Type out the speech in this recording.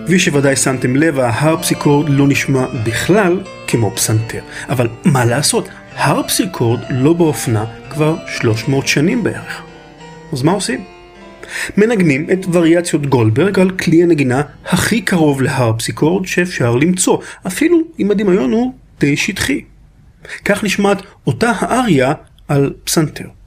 כפי שוודאי שמתם לב, ההרפסיקורד לא נשמע בכלל כמו פסנתר. אבל מה לעשות? הרפסיקורד לא באופנה כבר 300 שנים בערך. אז מה עושים? מנגנים את וריאציות גולדברג על כלי הנגינה הכי קרוב להרפסיקורד שאפשר למצוא, אפילו אם הדמיון הוא די שטחי. כך נשמעת אותה האריה על פסנתר.